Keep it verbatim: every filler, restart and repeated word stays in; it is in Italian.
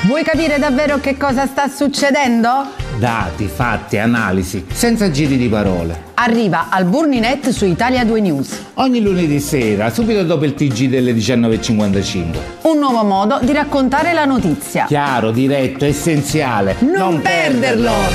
Vuoi capire davvero che cosa sta succedendo? Dati, fatti, analisi, senza giri di parole. Arriva al Burninet su Italia due News. Ogni lunedì sera, subito dopo il T G delle diciannove e cinquantacinque. Un nuovo modo di raccontare la notizia. Chiaro, diretto, essenziale. Non, non perderlo!